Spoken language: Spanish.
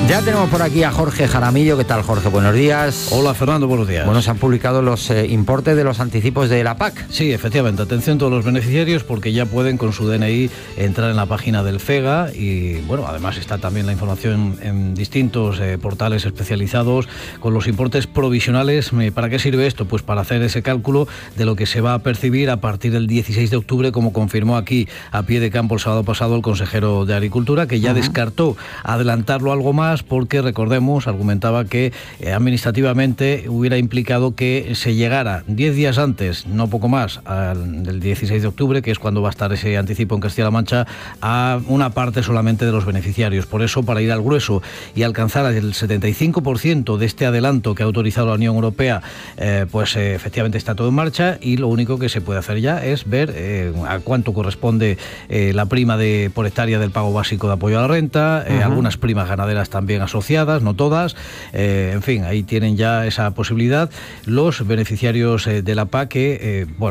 Ya tenemos por aquí a Jorge Jaramillo. ¿Qué tal, Jorge? Buenos días. Hola, Fernando, buenos días. Bueno, se han publicado los importes de los anticipos de la PAC. Sí, efectivamente. Atención a todos los beneficiarios porque ya pueden con su DNI entrar en la página del FEGA y, bueno, además está también la información en distintos portales especializados con los importes provisionales. ¿Para qué sirve esto? Pues para hacer ese cálculo de lo que se va a percibir a partir del 16 de octubre, como confirmó aquí a pie de campo el sábado pasado el consejero de Agricultura, que ya descartó adelantarlo algo más porque, recordemos, argumentaba que administrativamente hubiera implicado que se llegara 10 días antes, no poco más, del 16 de octubre, que es cuando va a estar ese anticipo en Castilla-La Mancha, a una parte solamente de los beneficiarios. Por eso, para ir al grueso y alcanzar el 75% de este adelanto que ha autorizado la Unión Europea, efectivamente está todo en marcha y lo único que se puede hacer ya es ver a cuánto corresponde la prima por hectárea del pago básico de apoyo a la renta, algunas primas ganaderas también asociadas, no todas, en fin, ahí tienen ya esa posibilidad los beneficiarios de la PAC que,